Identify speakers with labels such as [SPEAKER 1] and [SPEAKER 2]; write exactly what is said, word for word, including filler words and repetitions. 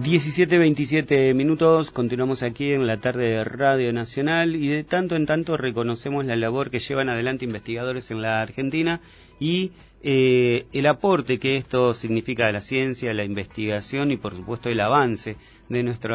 [SPEAKER 1] diecisiete veintisiete minutos, continuamos aquí en la tarde de Radio Nacional y de tanto en tanto reconocemos la labor que llevan adelante investigadores en la Argentina y eh, el aporte que esto significa a la ciencia, la investigación y por supuesto el avance de nuestra